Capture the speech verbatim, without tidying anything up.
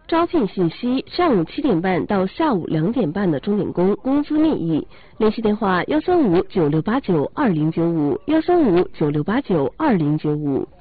招聘信息：上午七点半到下午两点半的钟点工，工资面议。联系电话：幺三五九六八九二零九五，幺三五九六八九二零九五。